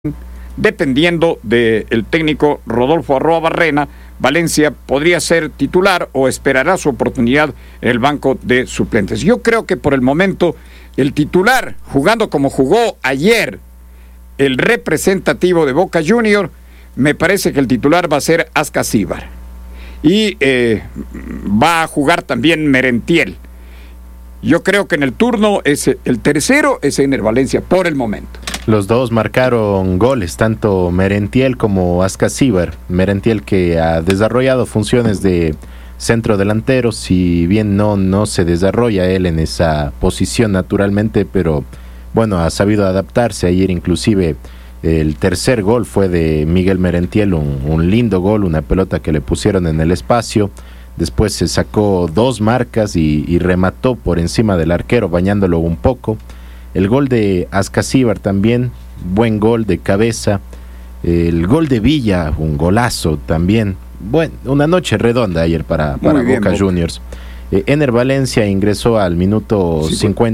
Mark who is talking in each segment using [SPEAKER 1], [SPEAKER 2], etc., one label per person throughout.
[SPEAKER 1] dependiendo del técnico Rodolfo Arroabarrena, Valencia podría ser titular o esperará su oportunidad en el banco de suplentes. Yo creo que por el momento el titular, jugando como jugó ayer el representativo de Boca Junior, me parece que el titular va a ser Ascasíbar. Y va a jugar también Merentiel. Yo creo que en el turno el tercero es Ener Valencia por el momento.
[SPEAKER 2] Los dos marcaron goles, tanto Merentiel como Ascasíbar. Merentiel, que ha desarrollado funciones de centro delantero, si bien no se desarrolla él en esa posición naturalmente, pero bueno, ha sabido adaptarse. Ayer inclusive el tercer gol fue de Miguel Merentiel, un lindo gol, una pelota que le pusieron en el espacio. Después se sacó dos marcas y remató por encima del arquero, bañándolo un poco. El gol de Ascasíbar también, buen gol de cabeza. El gol de Villa, un golazo también. Bueno, una noche redonda ayer para Boca Juniors. Ener Valencia ingresó al minuto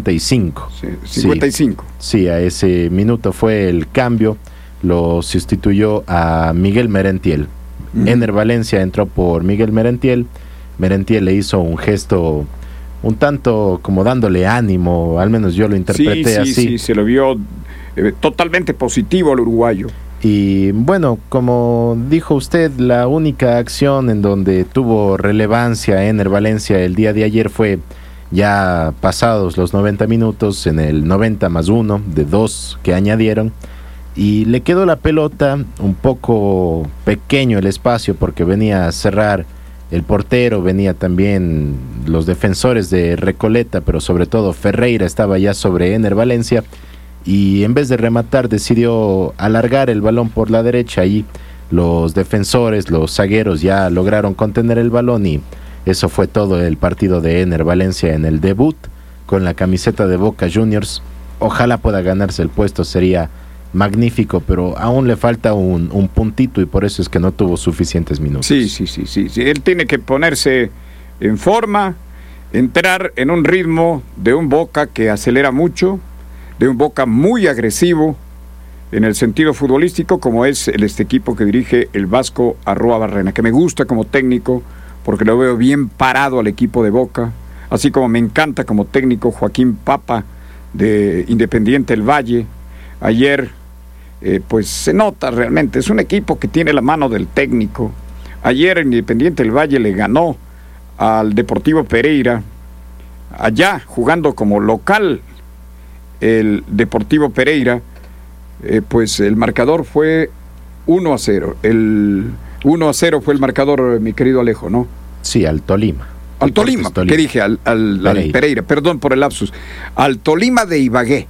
[SPEAKER 2] 55.
[SPEAKER 1] Sí, 55.
[SPEAKER 2] Sí, a ese minuto fue el cambio. Lo sustituyó a Miguel Merentiel. Ener Valencia entró por Miguel Merentiel. Merentiel le hizo un gesto un tanto como dándole ánimo, al menos yo lo interpreté así.
[SPEAKER 1] Sí, se lo vio totalmente positivo al uruguayo.
[SPEAKER 2] Y bueno, como dijo usted, la única acción en donde tuvo relevancia Ener Valencia el día de ayer fue ya pasados los 90 minutos, en el 90+1 de 2 que añadieron, y le quedó la pelota un poco pequeño el espacio porque venía a cerrar el portero, venía también los defensores de Recoleta, pero sobre todo Ferreira estaba ya sobre Ener Valencia, y en vez de rematar decidió alargar el balón por la derecha. Ahí los defensores, los zagueros ya lograron contener el balón, y eso fue todo el partido de Ener Valencia en el debut con la camiseta de Boca Juniors. Ojalá pueda ganarse el puesto, sería magnífico, pero aún le falta un puntito y por eso es que no tuvo suficientes minutos.
[SPEAKER 1] Sí. Él tiene que ponerse en forma, entrar en un ritmo de un Boca que acelera mucho, de un Boca muy agresivo en el sentido futbolístico, como es este equipo que dirige el Vasco Arroabarrena, que me gusta como técnico porque lo veo bien parado al equipo de Boca, así como me encanta como técnico Joaquín Papa de Independiente del Valle. Ayer pues se nota realmente, es un equipo que tiene la mano del técnico. Ayer Independiente del Valle le ganó al Deportivo Pereira, allá jugando como local el Deportivo Pereira, pues el marcador fue 1-0. El 1-0 fue el marcador, mi querido Alejo, ¿no?
[SPEAKER 2] Sí, al Tolima.
[SPEAKER 1] Al Tolima, ¿qué dije? Al Pereira, perdón por el lapsus. Al Tolima de Ibagué.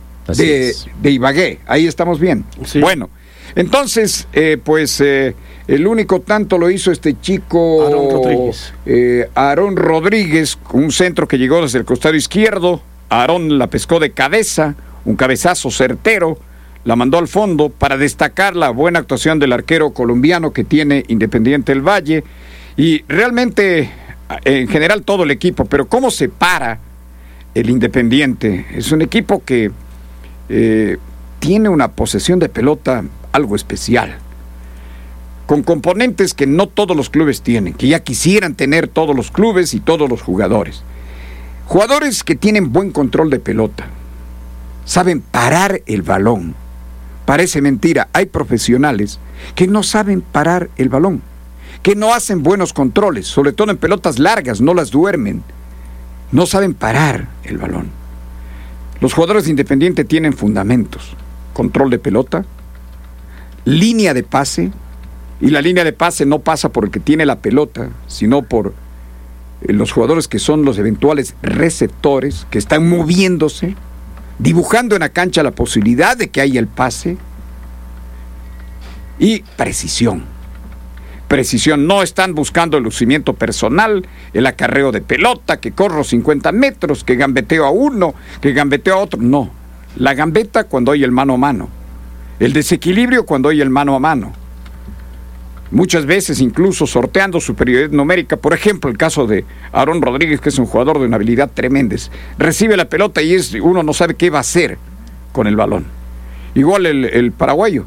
[SPEAKER 1] De Ibagué, ahí estamos bien. Sí. Bueno, entonces, el único tanto lo hizo este chico Aarón Rodríguez, un centro que llegó desde el costado izquierdo. Aarón la pescó de cabeza, un cabezazo certero, la mandó al fondo para destacar la buena actuación del arquero colombiano que tiene Independiente del Valle, y realmente en general todo el equipo. Pero cómo se para el Independiente, es un equipo que tiene una posesión de pelota algo especial, con componentes que no todos los clubes tienen, que ya quisieran tener todos los clubes y todos los jugadores. Jugadores que tienen buen control de pelota, saben parar el balón. Parece mentira, hay profesionales que no saben parar el balón, que no hacen buenos controles, sobre todo en pelotas largas, no las duermen, no saben parar el balón. Los jugadores de Independiente tienen fundamentos: control de pelota, línea de pase, y la línea de pase no pasa por el que tiene la pelota, sino por los jugadores que son los eventuales receptores, que están moviéndose, dibujando en la cancha la posibilidad de que haya el pase. Y precisión, no están buscando el lucimiento personal, el acarreo de pelota, que corro 50 metros, que gambeteo a uno, que gambeteo a otro. No, la gambeta cuando hay el mano a mano, el desequilibrio cuando hay el mano a mano. Muchas veces incluso sorteando superioridad numérica. Por ejemplo, el caso de Aarón Rodríguez, que es un jugador de una habilidad tremenda. Recibe la pelota y uno no sabe qué va a hacer con el balón. Igual el paraguayo.